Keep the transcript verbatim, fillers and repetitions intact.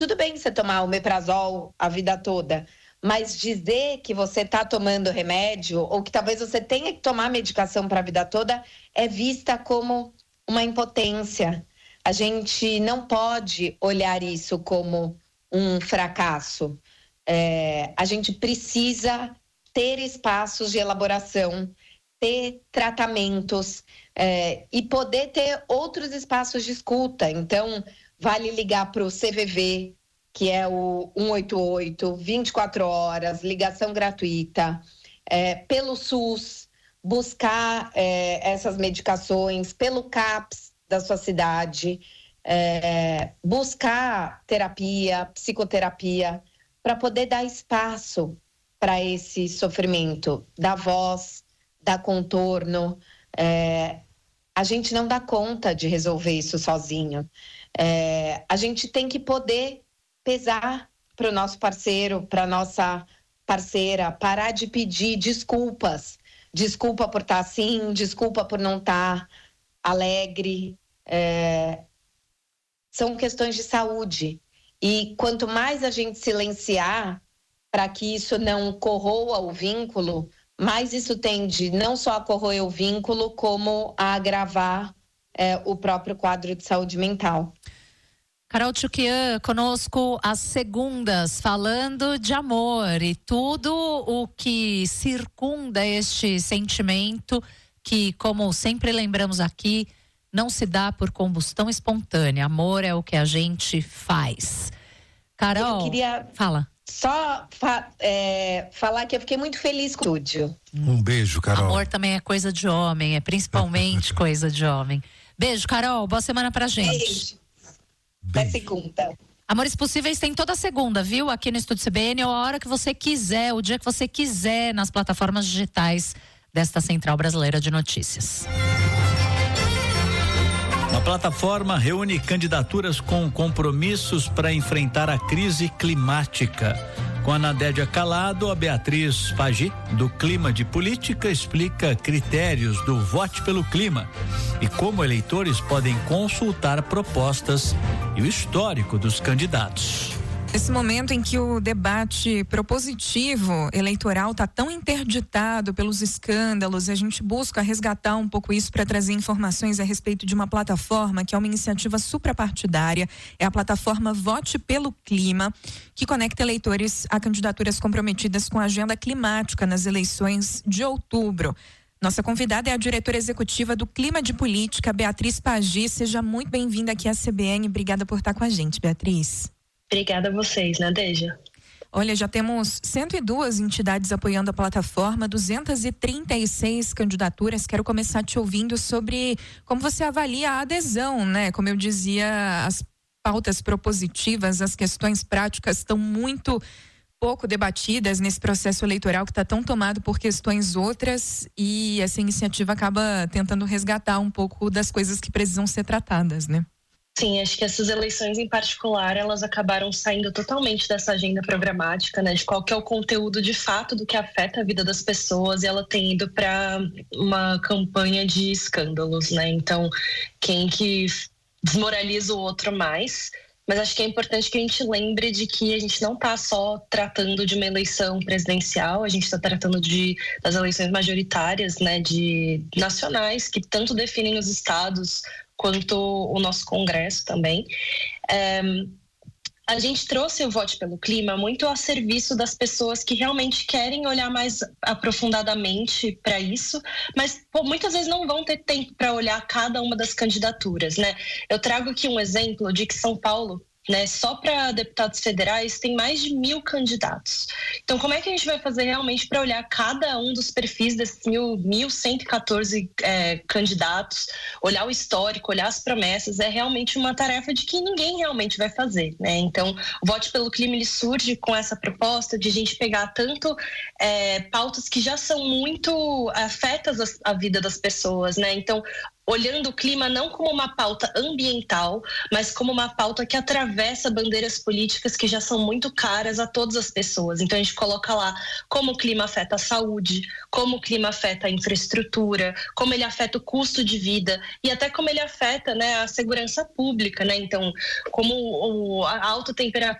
tudo bem você tomar omeprazol a vida toda, mas dizer que você está tomando remédio ou que talvez você tenha que tomar medicação para a vida toda é vista como uma impotência. A gente não pode olhar isso como um fracasso. É, a gente precisa ter espaços de elaboração, ter tratamentos é, e poder ter outros espaços de escuta. Então, vale ligar para o C V V, que é o um oito oito, vinte e quatro horas, ligação gratuita, é, pelo SUS, buscar é, essas medicações, pelo CAPS da sua cidade, é, buscar terapia, psicoterapia, para poder dar espaço para esse sofrimento, dar voz, dar contorno. É, a gente não dá conta de resolver isso sozinho. É, a gente tem que poder pesar para o nosso parceiro, para a nossa parceira, parar de pedir desculpas. Desculpa por estar assim, desculpa por não estar alegre. É, são questões de saúde. E quanto mais a gente silenciar para que isso não corroa o vínculo, mais isso tende não só a corroer o vínculo, como a agravar é, o próprio quadro de saúde mental. Carol Tchuquian conosco às segundas, falando de amor e tudo o que circunda este sentimento que, como sempre lembramos aqui, não se dá por combustão espontânea. Amor é o que a gente faz. Carol, eu queria fala. Só fa- é, falar que eu fiquei muito feliz com o estúdio. Um beijo, Carol. Amor também é coisa de homem, é principalmente coisa de homem. Beijo, Carol, boa semana pra gente. Beijo. Até segunda. Amores Possíveis tem toda segunda, viu? Aqui no Estúdio C B N, ou a hora que você quiser, o dia que você quiser, nas plataformas digitais desta Central Brasileira de Notícias. A plataforma reúne candidaturas com compromissos para enfrentar a crise climática. Com a Nadédia Calado, a Beatriz Fagi, do Clima de Política, explica critérios do Vote pelo Clima e como eleitores podem consultar propostas e o histórico dos candidatos. Nesse momento em que o debate propositivo eleitoral está tão interditado pelos escândalos, a gente busca resgatar um pouco isso para trazer informações a respeito de uma plataforma que é uma iniciativa suprapartidária, é a plataforma Vote pelo Clima, que conecta eleitores a candidaturas comprometidas com a agenda climática nas eleições de outubro. Nossa convidada é a diretora executiva do Clima de Política, Beatriz Fagi. Seja muito bem-vinda aqui à C B N. Obrigada por estar com a gente, Beatriz. Obrigada a vocês, Nadeja. Olha, já temos cento e duas entidades apoiando a plataforma, duzentas e trinta e seis candidaturas. Quero começar te ouvindo sobre como você avalia a adesão, né? Como eu dizia, as pautas propositivas, as questões práticas estão muito pouco debatidas nesse processo eleitoral que está tão tomado por questões outras, e essa iniciativa acaba tentando resgatar um pouco das coisas que precisam ser tratadas, né? Sim, acho que essas eleições em particular, elas acabaram saindo totalmente dessa agenda programática, né, de qual que é o conteúdo de fato do que afeta a vida das pessoas, e ela tem ido para uma campanha de escândalos, né? Então, quem que desmoraliza o outro mais. Mas acho que é importante que a gente lembre de que a gente não está só tratando de uma eleição presidencial, a gente está tratando de, das eleições majoritárias, né, de nacionais, que tanto definem os estados quanto o nosso Congresso também. É, a gente trouxe o Vote pelo Clima muito a serviço das pessoas que realmente querem olhar mais aprofundadamente para isso, mas pô, muitas vezes não vão ter tempo para olhar cada uma das candidaturas, né? Eu trago aqui um exemplo de que São Paulo, né, só para deputados federais tem mais de mil candidatos. Então, como é que a gente vai fazer realmente para olhar cada um dos perfis desses mil, mil cento e quatorze é, candidatos, olhar o histórico, olhar as promessas? É realmente uma tarefa de que ninguém realmente vai fazer, né? Então, o Vote pelo Clima, ele surge com essa proposta de a gente pegar tanto é, pautas que já são muito afetas à vida das pessoas, né? Então, olhando o clima não como uma pauta ambiental, mas como uma pauta que atravessa bandeiras políticas que já são muito caras a todas as pessoas. Então a gente coloca lá como o clima afeta a saúde, como o clima afeta a infraestrutura, como ele afeta o custo de vida e até como ele afeta, né, a segurança pública, né? Então, como o, a alta temperatura